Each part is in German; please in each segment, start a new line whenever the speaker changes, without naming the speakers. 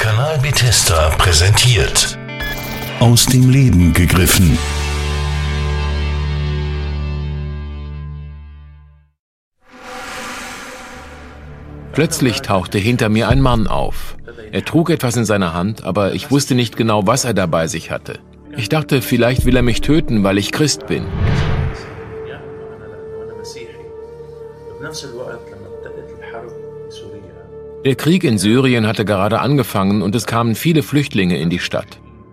Kanal Bethesda präsentiert Aus dem Leben gegriffen.
Plötzlich tauchte hinter mir ein Mann auf. Er trug etwas in seiner Hand, aber ich wusste nicht genau, was er da bei sich hatte. Ich dachte, vielleicht will er mich töten, weil ich Christ bin. Der Krieg in Syrien hatte gerade angefangen und es kamen viele Flüchtlinge in die Stadt.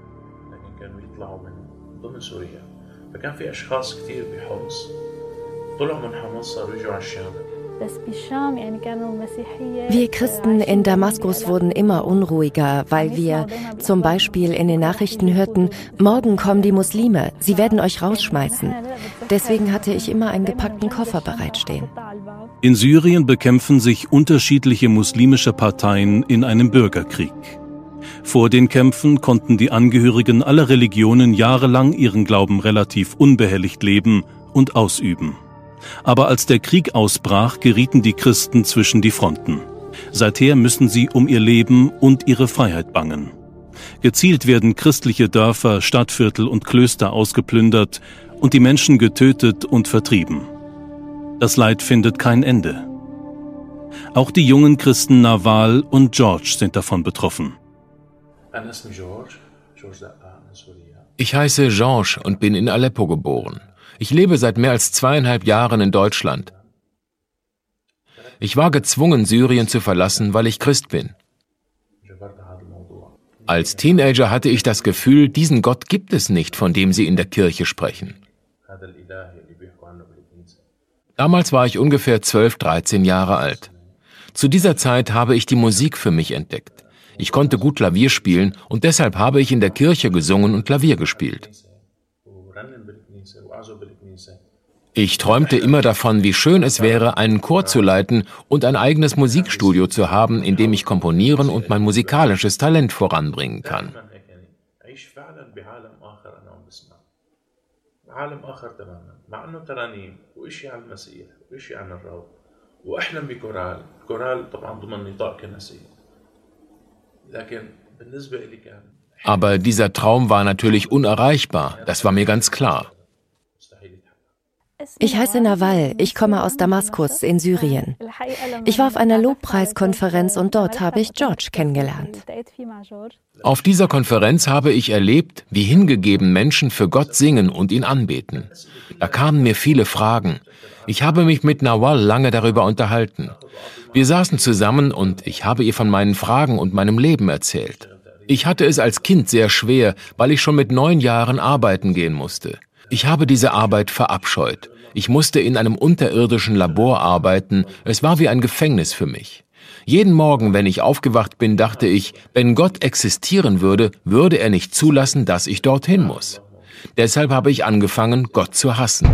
Wir Christen in Damaskus wurden immer unruhiger, weil wir zum Beispiel in den Nachrichten hörten, morgen kommen die Muslime, sie werden euch rausschmeißen. Deswegen hatte ich immer einen gepackten Koffer bereitstehen.
In Syrien bekämpfen sich unterschiedliche muslimische Parteien in einem Bürgerkrieg. Vor den Kämpfen konnten die Angehörigen aller Religionen jahrelang ihren Glauben relativ unbehelligt leben und ausüben. Aber als der Krieg ausbrach, gerieten die Christen zwischen die Fronten. Seither müssen sie um ihr Leben und ihre Freiheit bangen. Gezielt werden christliche Dörfer, Stadtviertel und Klöster ausgeplündert und die Menschen getötet und vertrieben. Das Leid findet kein Ende. Auch die jungen Christen Nawal und George sind davon betroffen.
Ich heiße George und bin in Aleppo geboren. Ich lebe seit mehr als 2,5 Jahren in Deutschland. Ich war gezwungen, Syrien zu verlassen, weil ich Christ bin. Als Teenager hatte ich das Gefühl, diesen Gott gibt es nicht, von dem sie in der Kirche sprechen. Damals war ich ungefähr 12, 13 Jahre alt. Zu dieser Zeit habe ich die Musik für mich entdeckt. Ich konnte gut Klavier spielen und deshalb habe ich in der Kirche gesungen und Klavier gespielt. Ich träumte immer davon, wie schön es wäre, einen Chor zu leiten und ein eigenes Musikstudio zu haben, in dem ich komponieren und mein musikalisches Talent voranbringen kann. Aber dieser Traum war natürlich unerreichbar, das war mir ganz klar.
Ich heiße Nawal, ich komme aus Damaskus in Syrien. Ich war auf einer Lobpreiskonferenz und dort habe ich George kennengelernt.
Auf dieser Konferenz habe ich erlebt, wie hingegeben Menschen für Gott singen und ihn anbeten. Da kamen mir viele Fragen. Ich habe mich mit Nawal lange darüber unterhalten. Wir saßen zusammen und ich habe ihr von meinen Fragen und meinem Leben erzählt. Ich hatte es als Kind sehr schwer, weil ich schon mit 9 Jahren arbeiten gehen musste. Ich habe diese Arbeit verabscheut. Ich musste in einem unterirdischen Labor arbeiten. Es war wie ein Gefängnis für mich. Jeden Morgen, wenn ich aufgewacht bin, dachte ich, wenn Gott existieren würde, würde er nicht zulassen, dass ich dorthin muss. Deshalb habe ich angefangen, Gott zu hassen.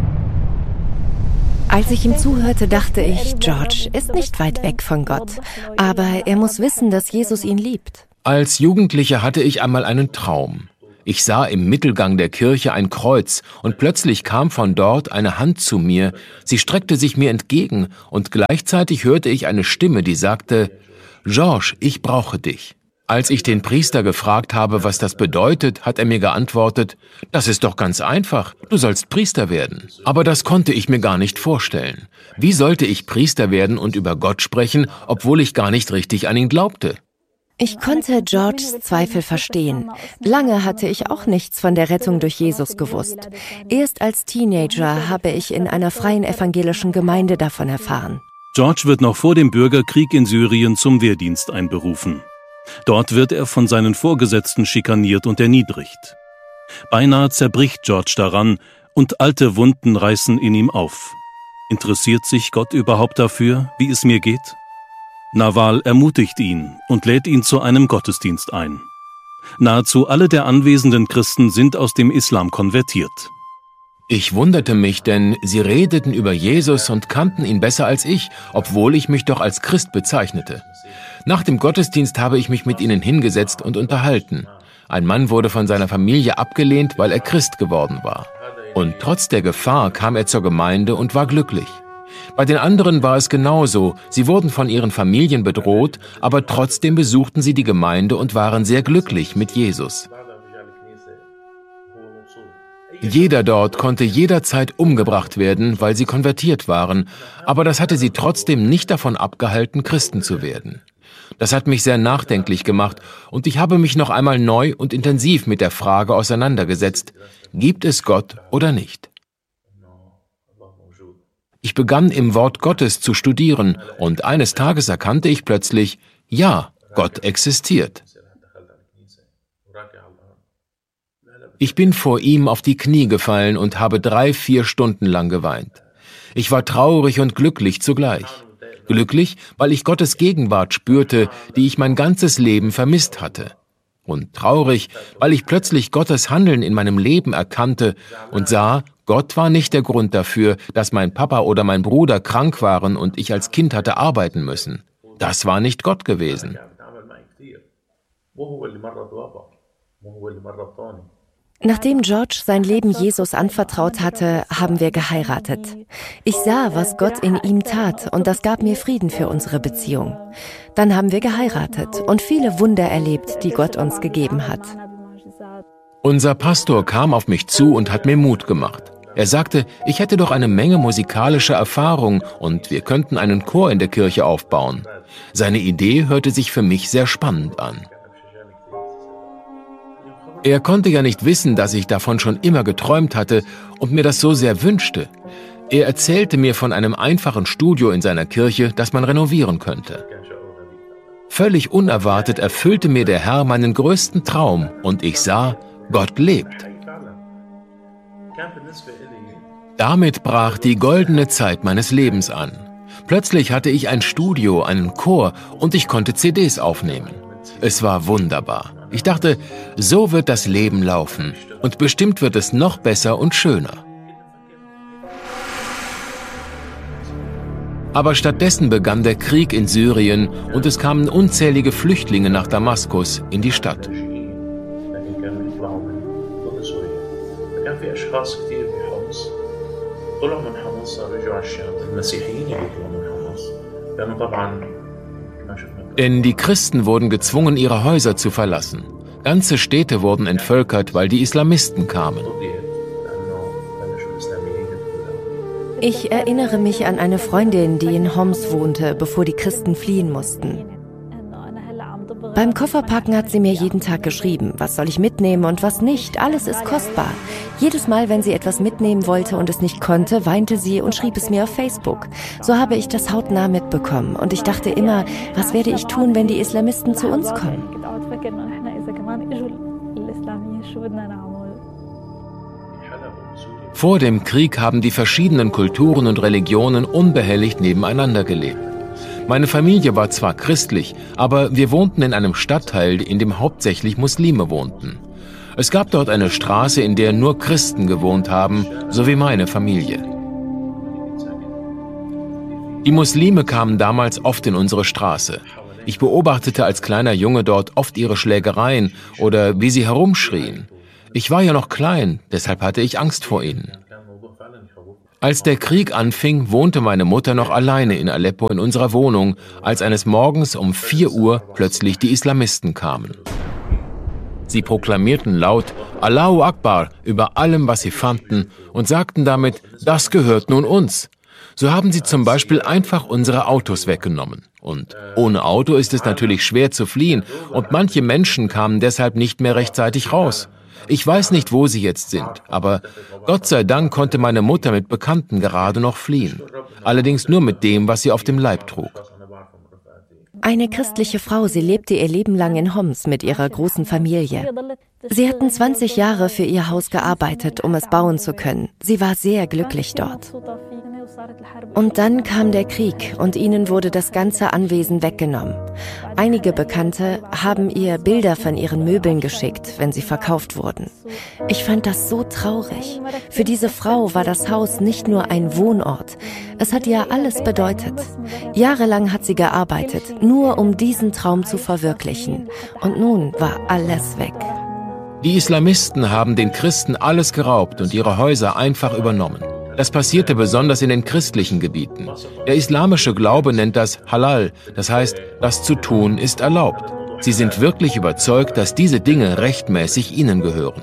Als ich ihm zuhörte, dachte ich, George ist nicht weit weg von Gott. Aber er muss wissen, dass Jesus ihn liebt.
Als Jugendlicher hatte ich einmal einen Traum. Ich sah im Mittelgang der Kirche ein Kreuz und plötzlich kam von dort eine Hand zu mir. Sie streckte sich mir entgegen und gleichzeitig hörte ich eine Stimme, die sagte, George, ich brauche dich. Als ich den Priester gefragt habe, was das bedeutet, hat er mir geantwortet, das ist doch ganz einfach, du sollst Priester werden. Aber das konnte ich mir gar nicht vorstellen. Wie sollte ich Priester werden und über Gott sprechen, obwohl ich gar nicht richtig an ihn glaubte?
Ich konnte Georges Zweifel verstehen. Lange hatte ich auch nichts von der Rettung durch Jesus gewusst. Erst als Teenager habe ich in einer freien evangelischen Gemeinde davon erfahren.
George wird noch vor dem Bürgerkrieg in Syrien zum Wehrdienst einberufen. Dort wird er von seinen Vorgesetzten schikaniert und erniedrigt. Beinahe zerbricht George daran und alte Wunden reißen in ihm auf. Interessiert sich Gott überhaupt dafür, wie es mir geht? Nawal ermutigt ihn und lädt ihn zu einem Gottesdienst ein. Nahezu alle der anwesenden Christen sind aus dem Islam konvertiert.
Ich wunderte mich, denn sie redeten über Jesus und kannten ihn besser als ich, obwohl ich mich doch als Christ bezeichnete. Nach dem Gottesdienst habe ich mich mit ihnen hingesetzt und unterhalten. Ein Mann wurde von seiner Familie abgelehnt, weil er Christ geworden war. Und trotz der Gefahr kam er zur Gemeinde und war glücklich. Bei den anderen war es genauso. Sie wurden von ihren Familien bedroht, aber trotzdem besuchten sie die Gemeinde und waren sehr glücklich mit Jesus. Jeder dort konnte jederzeit umgebracht werden, weil sie konvertiert waren, aber das hatte sie trotzdem nicht davon abgehalten, Christen zu werden. Das hat mich sehr nachdenklich gemacht und ich habe mich noch einmal neu und intensiv mit der Frage auseinandergesetzt, gibt es Gott oder nicht? Ich begann im Wort Gottes zu studieren und eines Tages erkannte ich plötzlich, ja, Gott existiert. Ich bin vor ihm auf die Knie gefallen und habe 3-4 Stunden lang geweint. Ich war traurig und glücklich zugleich. Glücklich, weil ich Gottes Gegenwart spürte, die ich mein ganzes Leben vermisst hatte. Und traurig, weil ich plötzlich Gottes Handeln in meinem Leben erkannte und sah, Gott war nicht der Grund dafür, dass mein Papa oder mein Bruder krank waren und ich als Kind hatte arbeiten müssen. Das war nicht Gott gewesen.
Nachdem George sein Leben Jesus anvertraut hatte, haben wir geheiratet. Ich sah, was Gott in ihm tat, und das gab mir Frieden für unsere Beziehung. Dann haben wir geheiratet und viele Wunder erlebt, die Gott uns gegeben hat.
Unser Pastor kam auf mich zu und hat mir Mut gemacht. Er sagte, ich hätte doch eine Menge musikalischer Erfahrung und wir könnten einen Chor in der Kirche aufbauen. Seine Idee hörte sich für mich sehr spannend an. Er konnte ja nicht wissen, dass ich davon schon immer geträumt hatte und mir das so sehr wünschte. Er erzählte mir von einem einfachen Studio in seiner Kirche, das man renovieren könnte. Völlig unerwartet erfüllte mir der Herr meinen größten Traum und ich sah, Gott lebt. Damit brach die goldene Zeit meines Lebens an. Plötzlich hatte ich ein Studio, einen Chor und ich konnte CDs aufnehmen. Es war wunderbar. Ich dachte, so wird das Leben laufen und bestimmt wird es noch besser und schöner. Aber stattdessen begann der Krieg in Syrien und es kamen unzählige Flüchtlinge nach Damaskus in die Stadt. Denn die Christen wurden gezwungen, ihre Häuser zu verlassen. Ganze Städte wurden entvölkert, weil die Islamisten kamen.
Ich erinnere mich an eine Freundin, die in Homs wohnte, bevor die Christen fliehen mussten. Beim Kofferpacken hat sie mir jeden Tag geschrieben, was soll ich mitnehmen und was nicht, alles ist kostbar. Jedes Mal, wenn sie etwas mitnehmen wollte und es nicht konnte, weinte sie und schrieb es mir auf Facebook. So habe ich das hautnah mitbekommen und ich dachte immer, was werde ich tun, wenn die Islamisten zu uns kommen?
Vor dem Krieg haben die verschiedenen Kulturen und Religionen unbehelligt nebeneinander gelebt. Meine Familie war zwar christlich, aber wir wohnten in einem Stadtteil, in dem hauptsächlich Muslime wohnten. Es gab dort eine Straße, in der nur Christen gewohnt haben, so wie meine Familie. Die Muslime kamen damals oft in unsere Straße. Ich beobachtete als kleiner Junge dort oft ihre Schlägereien oder wie sie herumschrien. Ich war ja noch klein, deshalb hatte ich Angst vor ihnen. Als der Krieg anfing, wohnte meine Mutter noch alleine in Aleppo in unserer Wohnung, als eines Morgens um 4 Uhr plötzlich die Islamisten kamen. Sie proklamierten laut Allahu Akbar über allem, was sie fanden und sagten damit, das gehört nun uns. So haben sie zum Beispiel einfach unsere Autos weggenommen. Und ohne Auto ist es natürlich schwer zu fliehen und manche Menschen kamen deshalb nicht mehr rechtzeitig raus. Ich weiß nicht, wo sie jetzt sind, aber Gott sei Dank konnte meine Mutter mit Bekannten gerade noch fliehen. Allerdings nur mit dem, was sie auf dem Leib trug.
Eine christliche Frau, sie lebte ihr Leben lang in Homs mit ihrer großen Familie. Sie hatten 20 Jahre für ihr Haus gearbeitet, um es bauen zu können. Sie war sehr glücklich dort. Und dann kam der Krieg und ihnen wurde das ganze Anwesen weggenommen. Einige Bekannte haben ihr Bilder von ihren Möbeln geschickt, wenn sie verkauft wurden. Ich fand das so traurig. Für diese Frau war das Haus nicht nur ein Wohnort. Es hat ihr alles bedeutet. Jahrelang hat sie gearbeitet, nur um diesen Traum zu verwirklichen. Und nun war alles weg.
Die Islamisten haben den Christen alles geraubt und ihre Häuser einfach übernommen. Das passierte besonders in den christlichen Gebieten. Der islamische Glaube nennt das Halal, das heißt, das zu tun ist erlaubt. Sie sind wirklich überzeugt, dass diese Dinge rechtmäßig ihnen gehören.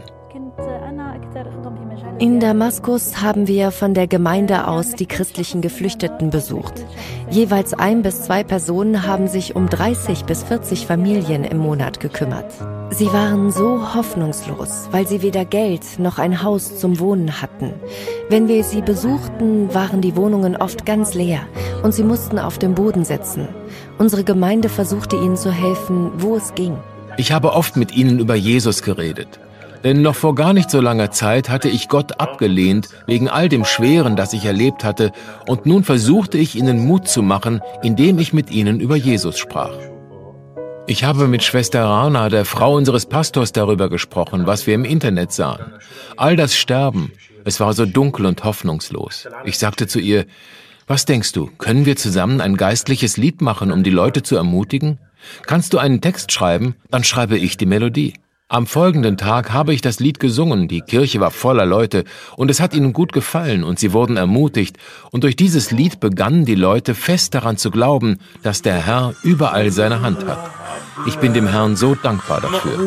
In Damaskus haben wir von der Gemeinde aus die christlichen Geflüchteten besucht. Jeweils 1 bis 2 Personen haben sich um 30 bis 40 Familien im Monat gekümmert. Sie waren so hoffnungslos, weil sie weder Geld noch ein Haus zum Wohnen hatten. Wenn wir sie besuchten, waren die Wohnungen oft ganz leer und sie mussten auf dem Boden sitzen. Unsere Gemeinde versuchte ihnen zu helfen, wo es ging.
Ich habe oft mit ihnen über Jesus geredet. Denn noch vor gar nicht so langer Zeit hatte ich Gott abgelehnt, wegen all dem Schweren, das ich erlebt hatte, und nun versuchte ich ihnen Mut zu machen, indem ich mit ihnen über Jesus sprach. Ich habe mit Schwester Rana, der Frau unseres Pastors, darüber gesprochen, was wir im Internet sahen. All das Sterben, es war so dunkel und hoffnungslos. Ich sagte zu ihr, was denkst du, können wir zusammen ein geistliches Lied machen, um die Leute zu ermutigen? Kannst du einen Text schreiben? Dann schreibe ich die Melodie. Am folgenden Tag habe ich das Lied gesungen, die Kirche war voller Leute und es hat ihnen gut gefallen und sie wurden ermutigt und durch dieses Lied begannen die Leute fest daran zu glauben, dass der Herr überall seine Hand hat. Ich bin dem Herrn so dankbar dafür.